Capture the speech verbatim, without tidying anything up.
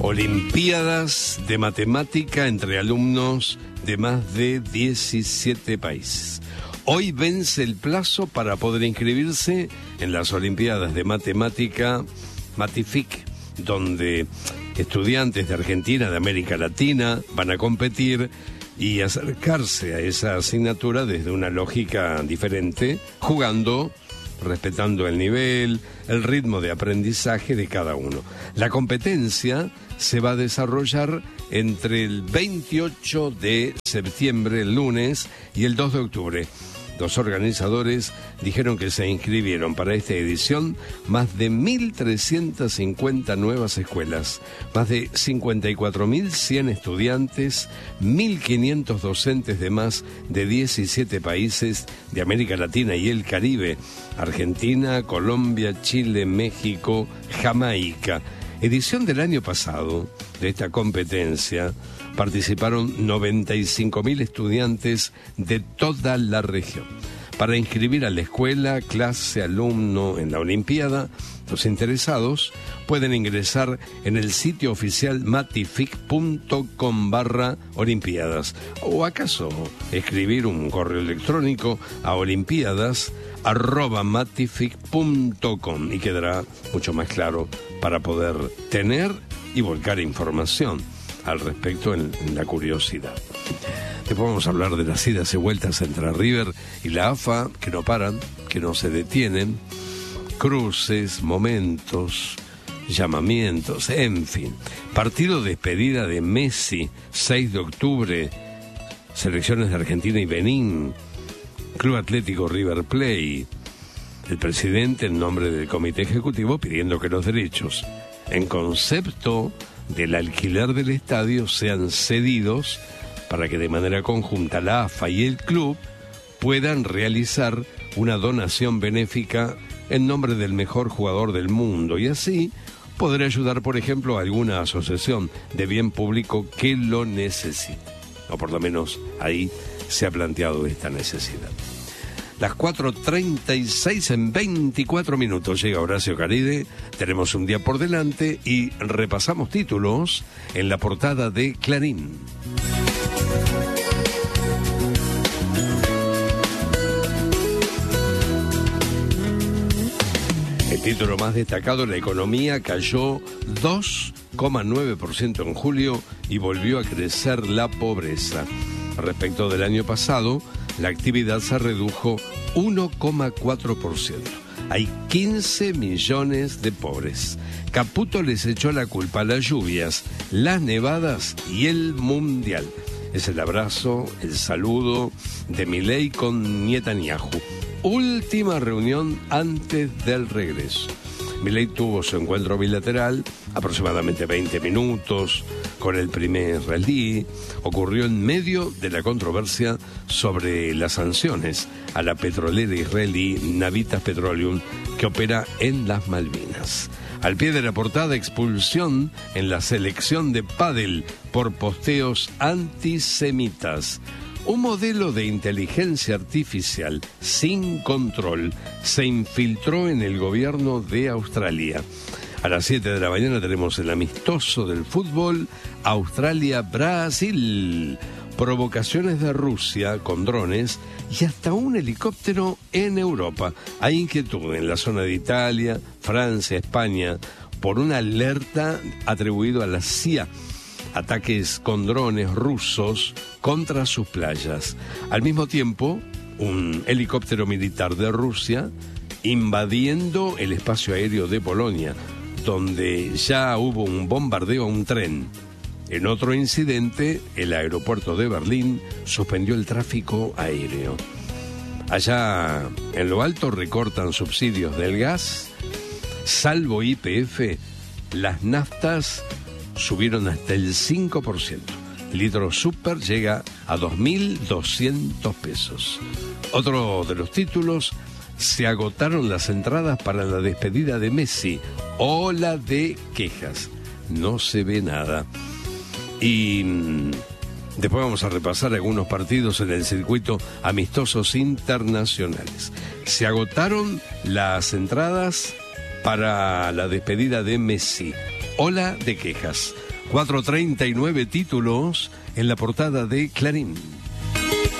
Olimpiadas de Matemática entre alumnos de más de diecisiete países. Hoy vence el plazo para poder inscribirse en las Olimpiadas de Matemática Matific, donde estudiantes de Argentina, de América Latina, van a competir y acercarse a esa asignatura desde una lógica diferente, jugando, respetando el nivel, el ritmo de aprendizaje de cada uno. La competencia se va a desarrollar entre el veintiocho de septiembre, el lunes, y el dos de octubre. Los organizadores dijeron que se inscribieron para esta edición más de mil trescientas cincuenta nuevas escuelas, más de cincuenta y cuatro mil cien estudiantes, mil quinientos docentes de más de diecisiete países de América Latina y el Caribe, Argentina, Colombia, Chile, México, Jamaica. Edición del año pasado de esta competencia participaron noventa y cinco mil estudiantes de toda la región. Para inscribir a la escuela, clase, alumno en la Olimpiada, los interesados pueden ingresar en el sitio oficial matific punto com barra olimpiadas, o acaso escribir un correo electrónico a olimpiadas arroba matific punto com y quedará mucho más claro para poder tener y volcar información al respecto en, en la curiosidad. Después vamos a hablar de las idas y vueltas entre River y la A F A, que no paran, que no se detienen, cruces, momentos, llamamientos, en fin. Partido de despedida de Messi, seis de octubre, selecciones de Argentina y Benín, Club Atlético River Plate, el presidente en nombre del comité ejecutivo pidiendo que los derechos en concepto del alquiler del estadio sean cedidos para que de manera conjunta la A F A y el club puedan realizar una donación benéfica en nombre del mejor jugador del mundo y así poder ayudar, por ejemplo, a alguna asociación de bien público que lo necesite. O por lo menos ahí se ha planteado esta necesidad. Las cuatro treinta y seis en veinticuatro minutos llega Horacio Caride, tenemos un día por delante y repasamos títulos en la portada de Clarín. El título más destacado, la economía cayó dos coma nueve por ciento en julio y volvió a crecer la pobreza. Respecto del año pasado, la actividad se redujo uno coma cuatro por ciento. Hay quince millones de pobres. Caputo les echó la culpa a las lluvias, las nevadas y el mundial. Es el abrazo, el saludo de Milei con Netanyahu. Última reunión antes del regreso. Milei tuvo su encuentro bilateral, aproximadamente veinte minutos, con el primer israelí. Ocurrió en medio de la controversia sobre las sanciones a la petrolera israelí Navitas Petroleum, que opera en las Malvinas. Al pie de la portada, expulsión en la selección de pádel por posteos antisemitas. Un modelo de inteligencia artificial sin control se infiltró en el gobierno de Australia. A las siete de la mañana tenemos el amistoso del fútbol, Australia-Brasil. Provocaciones de Rusia con drones y hasta un helicóptero en Europa. Hay inquietud en la zona de Italia, Francia, España, por una alerta atribuida a la C I A. Ataques con drones rusos contra sus playas. Al mismo tiempo, un helicóptero militar de Rusia invadiendo el espacio aéreo de Polonia, donde ya hubo un bombardeo a un tren. En otro incidente, el aeropuerto de Berlín suspendió el tráfico aéreo. Allá en lo alto recortan subsidios del gas, salvo Y P F, las naftas subieron hasta el cinco por ciento. El litro super llega a dos mil doscientos pesos. Otro de los títulos, se agotaron las entradas para la despedida de Messi. Ola de quejas. No se ve nada. Y mmm, después vamos a repasar algunos partidos en el circuito amistosos internacionales. Se agotaron las entradas para la despedida de Messi. Ola de quejas. cuatrocientos treinta y nueve títulos en la portada de Clarín.